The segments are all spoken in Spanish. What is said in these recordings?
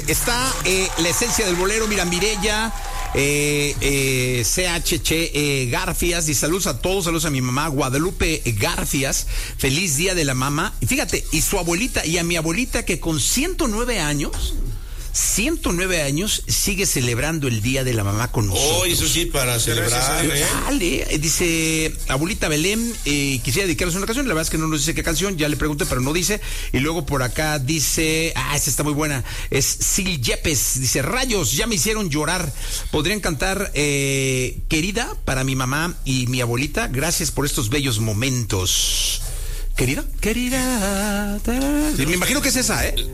Está la esencia del bolero, mira, Mireya, CHC Garfias, y saludos a todos, saludos a mi mamá, Guadalupe Garfias, feliz día de la mamá. Y fíjate, y su abuelita, y a mi abuelita que con 109 años sigue celebrando el Día de la Mamá con nosotros. Oh, eso sí, para celebrar. Dale, dice abuelita Belén, quisiera dedicarles una canción, la verdad es que no nos dice qué canción, ya le pregunté, pero no dice. Y luego por acá dice, esta está muy buena, es Sil Yepes, dice, rayos, ya me hicieron llorar. ¿Podrían cantar Querida para mi mamá y mi abuelita? Gracias por estos bellos momentos. ¿Querida? Sí, me imagino que es esa, ¿eh?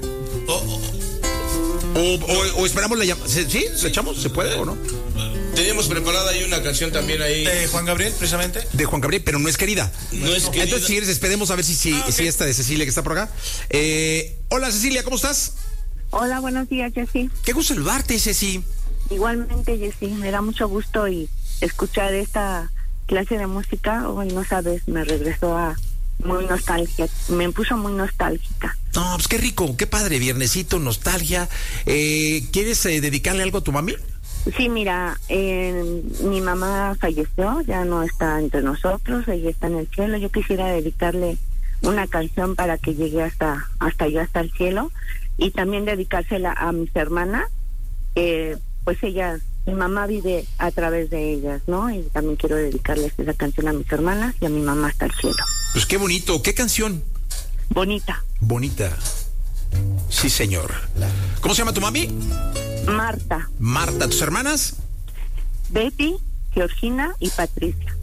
O esperamos la llamada. ¿Sí? ¿Le echamos? ¿Se puede o no? Teníamos preparada ahí una canción también ahí. De Juan Gabriel, precisamente. De Juan Gabriel, pero no es Querida. No es Querida. Entonces, si quieres, esperemos a ver si esta de Cecilia que está por acá. Hola, Cecilia, ¿cómo estás? Hola, buenos días, Jessy. Qué gusto saludarte, Ceci. Igualmente, Jessy, me da mucho gusto y escuchar esta clase de música. Hoy, no sabes, me regresó a muy nostalgia, me puso muy nostálgica. No, pues qué rico, qué padre, viernesito, nostalgia. ¿Quieres dedicarle algo a tu mami? Sí, mira, mi mamá falleció, ya no está entre nosotros, ella está en el cielo. Yo quisiera dedicarle una canción para que llegue hasta allá, hasta el cielo, y también dedicársela a mis hermanas, pues mi mamá vive a través de ellas, ¿no? Y también quiero dedicarles esa canción a mis hermanas y a mi mamá hasta el cielo. Pues qué bonito, ¿qué canción? Bonita. Sí, señor. ¿Cómo se llama tu mami? Marta. Marta, ¿tus hermanas? Betty, Georgina y Patricia.